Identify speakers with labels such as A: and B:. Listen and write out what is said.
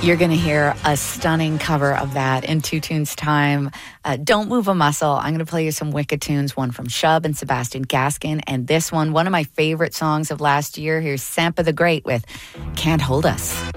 A: You're going to hear a stunning cover of that in 2 tunes time. Don't Move a Muscle. I'm going to play you some wicked tunes, one from Shub and Sebastian Gaskin, and this one of my favorite songs of last year. Here's Sampa the Great with Can't Hold Us.